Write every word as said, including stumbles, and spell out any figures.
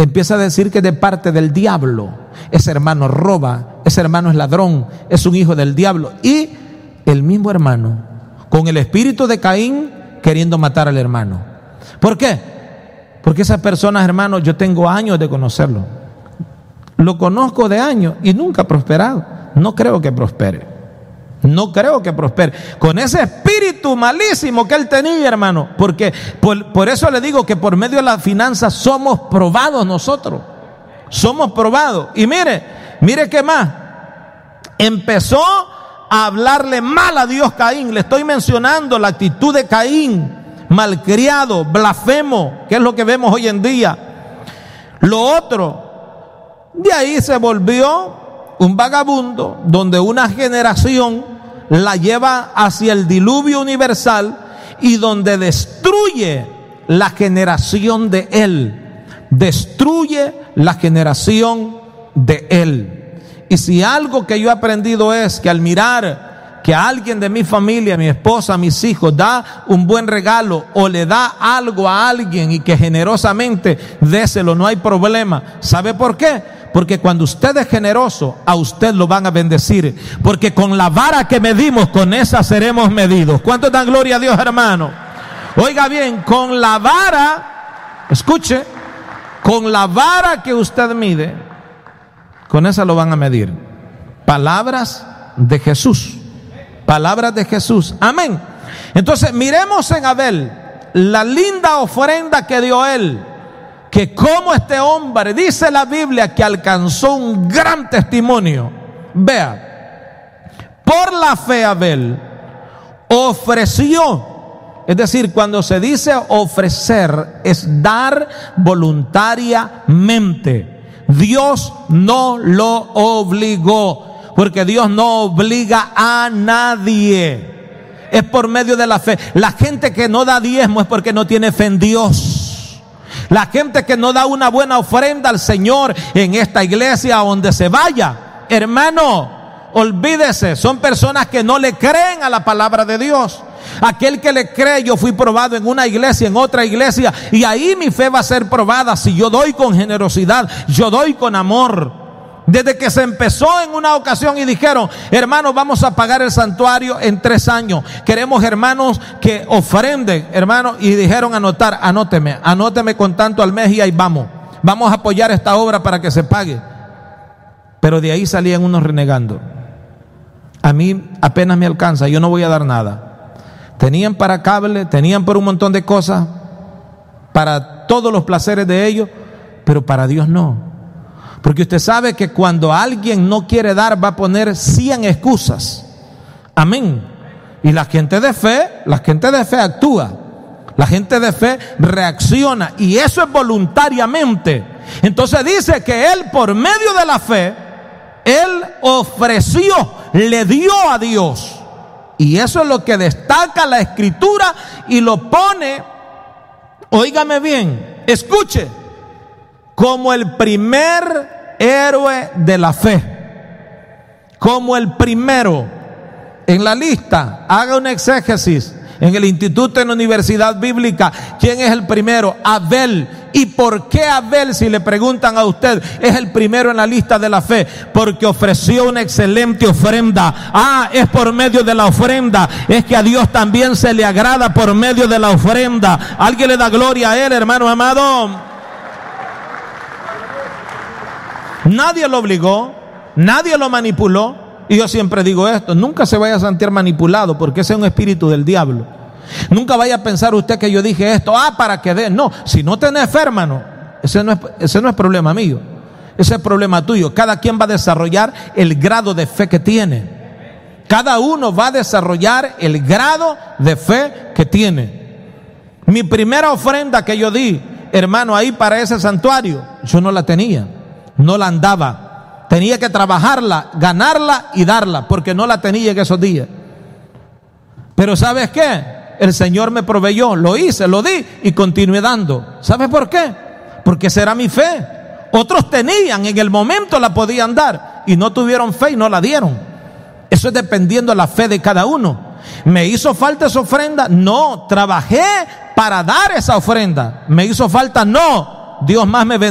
empieza a decir que de parte del diablo. Ese hermano roba, ese hermano es ladrón, es un hijo del diablo. Y el mismo hermano, con el espíritu de Caín, queriendo matar al hermano. ¿Por qué? Porque esas personas, hermanos, yo tengo años de conocerlo. Lo conozco de años y nunca ha prosperado. No creo que prospere. No creo que prospere. Con ese espíritu malísimo que él tenía, hermano. Porque por, por eso le digo que por medio de las finanzas somos probados nosotros. Somos probados. Y mire, mire qué más. Empezó a hablarle mal a Dios Caín. Le estoy mencionando la actitud de Caín. Malcriado, blasfemo, que es lo que vemos hoy en día. Lo otro, de ahí se volvió un vagabundo, donde una generación la lleva hacia el diluvio universal y donde destruye la generación de él, destruye la generación de él. Y si algo que yo he aprendido es que al mirar que alguien de mi familia, mi esposa, mis hijos, da un buen regalo o le da algo a alguien y que generosamente déselo, no hay problema. ¿Sabe por qué? Porque cuando usted es generoso, a usted lo van a bendecir. Porque con la vara que medimos, con esa seremos medidos. ¿Cuántos dan gloria a Dios, hermano? Oiga bien, con la vara, escuche, con la vara que usted mide, con esa lo van a medir. Palabras de Jesús. Palabras de Jesús. Amén. Entonces miremos en Abel la linda ofrenda que dio él. Que como este hombre, dice la Biblia, que alcanzó un gran testimonio. Vea, por la fe Abel ofreció. Es decir, cuando se dice ofrecer, es dar voluntariamente. Dios no lo obligó. Porque Dios no obliga a nadie. Es por medio de la fe. La gente que no da diezmo es porque no tiene fe en Dios. La gente que no da una buena ofrenda al Señor en esta iglesia, a donde se vaya, hermano, olvídese, son personas que no le creen a la palabra de Dios. Aquel que le cree, yo fui probado en una iglesia, en otra iglesia, y ahí mi fe va a ser probada. Si yo doy con generosidad, yo doy con amor. Desde que se empezó en una ocasión y dijeron, hermanos, vamos a pagar el santuario en tres años. Queremos hermanos que ofrenden, hermanos, y dijeron anotar, anóteme, anóteme con tanto al mes y ahí vamos. Vamos a apoyar esta obra para que se pague. Pero de ahí salían unos renegando. A mí apenas me alcanza, yo no voy a dar nada. Tenían para cable, tenían por un montón de cosas, para todos los placeres de ellos, pero para Dios no. Porque usted sabe que cuando alguien no quiere dar, va a poner cien excusas. Amén. Y la gente de fe, la gente de fe actúa. La gente de fe reacciona. Y eso es voluntariamente. Entonces dice que él, por medio de la fe, él ofreció, le dio a Dios. Y eso es lo que destaca la Escritura y lo pone, óigame bien, escuche, como el primer héroe de la fe, como el primero en la lista. Haga un exégesis en el instituto, en la universidad bíblica. ¿Quién es el primero? Abel. ¿Y por qué Abel, si le preguntan a usted, es el primero en la lista de la fe? Porque ofreció una excelente ofrenda. Ah, es por medio de la ofrenda. Es que a Dios también se le agrada por medio de la ofrenda. ¿Alguien le da gloria a él, hermano amado? Nadie lo obligó, nadie lo manipuló. Y yo siempre digo esto: nunca se vaya a sentir manipulado, porque ese es un espíritu del diablo. Nunca vaya a pensar usted que yo dije esto, ah, para que dé. No, si no tenés fe, hermano, ese no es, ese no es problema mío, ese es problema tuyo. Cada quien va a desarrollar el grado de fe que tiene. Cada uno va a desarrollar el grado de fe que tiene. Mi primera ofrenda que yo di, hermano, ahí para ese santuario, yo no la tenía. No la andaba, tenía que trabajarla, ganarla y darla, porque no la tenía en esos días. Pero ¿sabes qué? El Señor me proveyó, lo hice, lo di y continué dando. ¿Sabes por qué? Porque esa era mi fe. Otros tenían, en el momento la podían dar y no tuvieron fe y no la dieron. Eso es dependiendo de la fe de cada uno. ¿Me hizo falta esa ofrenda? No. ¿Trabajé para dar esa ofrenda? ¿Me hizo falta? No. Dios más me bendiga.